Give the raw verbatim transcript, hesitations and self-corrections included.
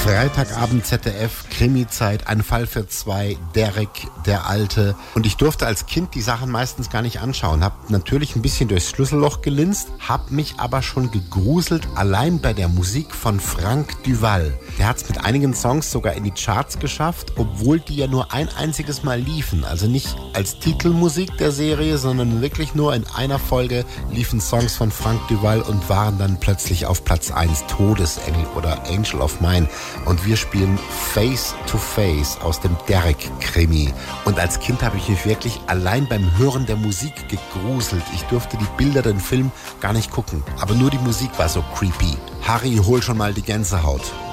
Freitagabend Z D F, Krimi-Zeit, ein Fall für zwei, Derek, der Alte. Und ich durfte als Kind die Sachen meistens gar nicht anschauen. Hab natürlich ein bisschen durchs Schlüsselloch gelinst, hab mich aber schon gegruselt, allein bei der Musik von Frank Duval. Der hat's mit einigen Songs sogar in die Charts geschafft, obwohl die ja nur ein einziges Mal liefen. Also nicht als Titelmusik der Serie, sondern wirklich nur in einer Folge liefen Songs von Frank Duval und waren dann plötzlich auf Platz eins, Todesengel oder Angel of Mine. Und wir spielen Face to Face aus dem Derek-Krimi. Und als Kind habe ich mich wirklich allein beim Hören der Musik gegruselt. Ich durfte die Bilder, den Film gar nicht gucken. Aber nur die Musik war so creepy. Harry, hol schon mal die Gänsehaut.